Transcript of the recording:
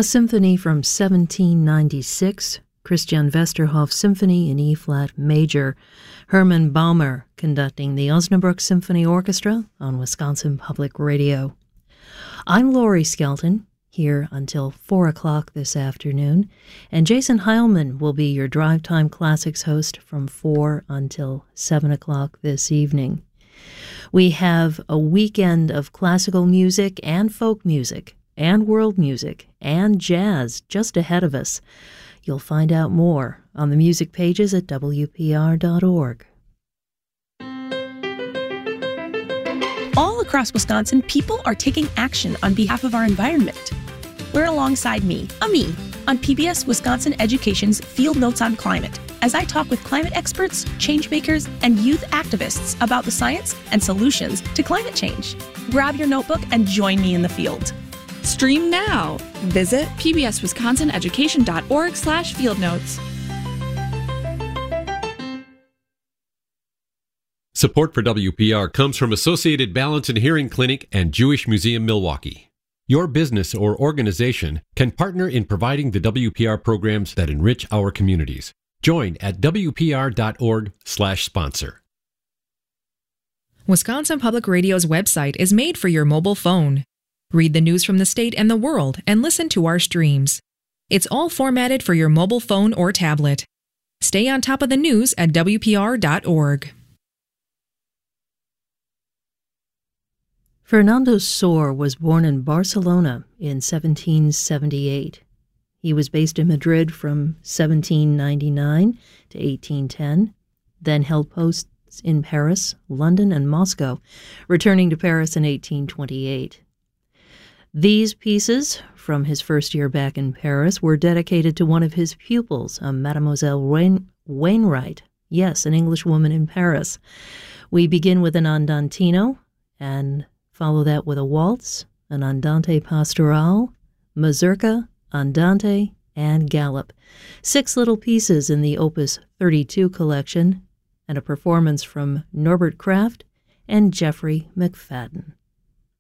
A symphony from 1796, Christian Westerhoff Symphony in E-flat major, Hermann Baumer conducting the Osnabrück Symphony Orchestra on Wisconsin Public Radio. I'm Lori Skelton, here until 4 o'clock this afternoon, and Jason Heilman will be your Drive Time Classics host from 4 until 7 o'clock this evening. We have a weekend of classical music and folk music and world music and jazz just ahead of us. You'll find out more on the music pages at WPR.org. All across Wisconsin, people are taking action on behalf of our environment. We're alongside me, Ami, on PBS Wisconsin Education's Field Notes on Climate, as I talk with climate experts, change makers, and youth activists about the science and solutions to climate change. Grab your notebook and join me in the field. Stream now. Visit pbswisconsineducation.org/fieldnotes. Support for WPR comes from Associated Balance and Hearing Clinic and Jewish Museum Milwaukee. Your business or organization can partner in providing the WPR programs that enrich our communities. Join at WPR.org/sponsor. Wisconsin Public Radio's website is made for your mobile phone. Read the news from the state and the world and listen to our streams. It's all formatted for your mobile phone or tablet. Stay on top of the news at WPR.org. Fernando Sor was born in Barcelona in 1778. He was based in Madrid from 1799 to 1810, then held posts in Paris, London, and Moscow, returning to Paris in 1828. These pieces, from his first year back in Paris, were dedicated to one of his pupils, a Mademoiselle Wainwright, yes, an Englishwoman in Paris. We begin with an andantino and follow that with a waltz, an andante pastoral, mazurka, andante, and gallop. 6 little pieces in the Opus 32 collection, and a performance from Norbert Kraft and Jeffrey McFadden.